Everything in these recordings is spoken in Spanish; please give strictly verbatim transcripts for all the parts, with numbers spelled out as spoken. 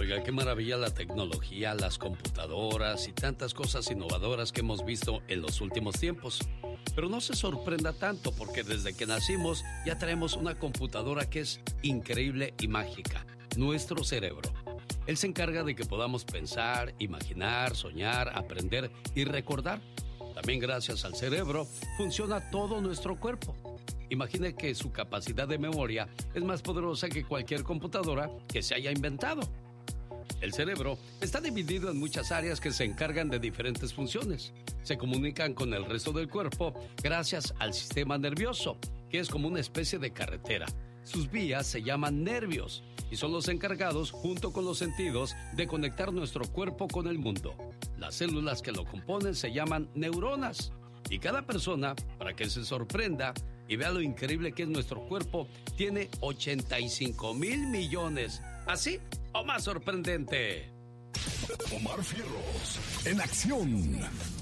Oiga, qué maravilla la tecnología, las computadoras y tantas cosas innovadoras que hemos visto en los últimos tiempos. Pero no se sorprenda tanto porque desde que nacimos ya traemos una computadora que es increíble y mágica, nuestro cerebro. Él se encarga de que podamos pensar, imaginar, soñar, aprender y recordar. También gracias al cerebro funciona todo nuestro cuerpo. Imagine que su capacidad de memoria es más poderosa que cualquier computadora que se haya inventado. El cerebro está dividido en muchas áreas que se encargan de diferentes funciones. Se comunican con el resto del cuerpo gracias al sistema nervioso, que es como una especie de carretera. Sus vías se llaman nervios y son los encargados, junto con los sentidos, de conectar nuestro cuerpo con el mundo. Las células que lo componen se llaman neuronas. Y cada persona, para que se sorprenda y vea lo increíble que es nuestro cuerpo, tiene ochenta y cinco mil millones. ¿Así o más sorprendente? Omar Fierros, en acción.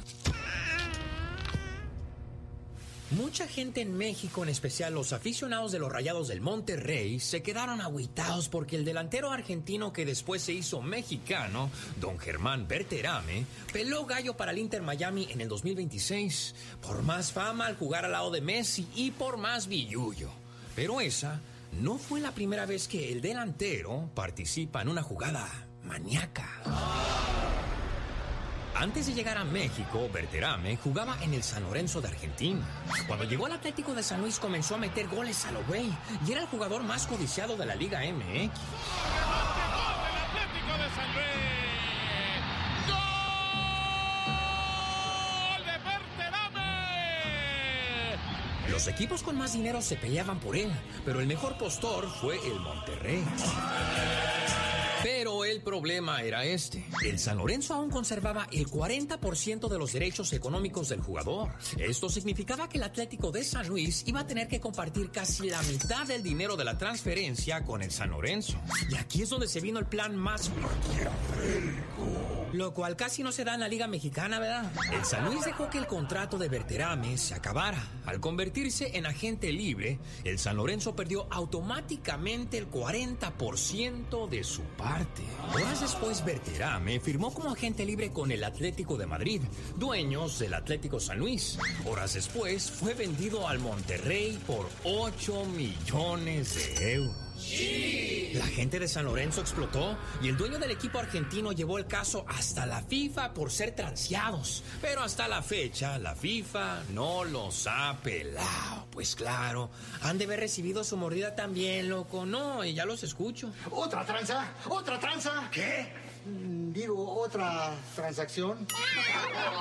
Mucha gente en México, en especial los aficionados de los Rayados del Monterrey, se quedaron agüitados porque el delantero argentino que después se hizo mexicano, don Germán Berterame, peló gallo para el Inter Miami en el dos mil veintiséis, por más fama al jugar al lado de Messi y por más billullo. Pero esa no fue la primera vez que el delantero participa en una jugada maníaca. Antes de llegar a México, Berterame jugaba en el San Lorenzo de Argentina. Cuando llegó al Atlético de San Luis comenzó a meter goles a lo güey y era el jugador más codiciado de la Liga M X. ¡Gol del Atlético de San Luis! ¡Gol de Berterame! Los equipos con más dinero se peleaban por él, pero el mejor postor fue el Monterrey. Pero el problema era este. El San Lorenzo aún conservaba el cuarenta por ciento de los derechos económicos del jugador. Esto significaba que el Atlético de San Luis iba a tener que compartir casi la mitad del dinero de la transferencia con el San Lorenzo. Y aquí es donde se vino el plan más maquiavélico, lo cual casi no se da en la Liga Mexicana, ¿verdad? El San Luis dejó que el contrato de Berterame se acabara. Al convertirse en agente libre, el San Lorenzo perdió automáticamente el cuarenta por ciento de su parte. Horas después, Berterame firmó como agente libre con el Atlético de Madrid, dueños del Atlético San Luis. Horas después, fue vendido al Monterrey por ocho millones de euros. ¡Sí! La gente de San Lorenzo explotó y el dueño del equipo argentino llevó el caso hasta la FIFA por ser transeados. Pero hasta la fecha, la FIFA no los ha pelado. Pues claro, han de haber recibido su mordida también, loco. No, y ya los escucho. ¿Otra tranza? ¿Otra tranza? ¿Qué? Digo, ¿otra transacción?